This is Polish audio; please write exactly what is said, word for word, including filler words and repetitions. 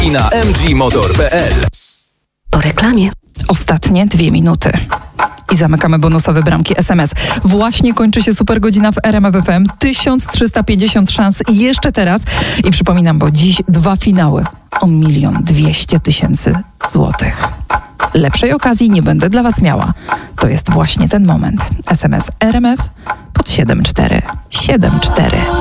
i na m g motor kropka p l. Po reklamie. Ostatnie dwie minuty. I zamykamy bonusowe bramki S M S. Właśnie kończy się super godzina w R M F F M. tysiąc trzysta pięćdziesiąt szans jeszcze teraz. I przypominam, bo dziś dwa finały o milion dwieście tysięcy złotych. Lepszej okazji nie będę dla Was miała. To jest właśnie ten moment. S M S R M F pod siedem cztery siedem cztery.